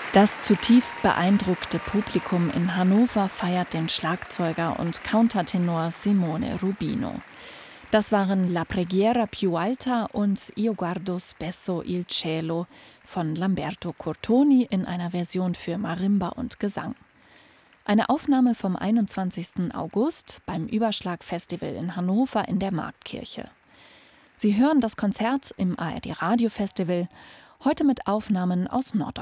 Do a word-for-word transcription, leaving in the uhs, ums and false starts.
Das zutiefst beeindruckte Publikum in Hannover feiert den Schlagzeuger und Countertenor Simone Rubino. Das waren La preghiera più alta und Io guardo spesso il cielo von Lamberto Cortoni in einer Version für Marimba und Gesang. Eine Aufnahme vom einundzwanzigsten August beim Überschlag-Festival in Hannover in der Marktkirche. Sie hören das Konzert im A R D-Radio-Festival, heute mit Aufnahmen aus Norddeutschland.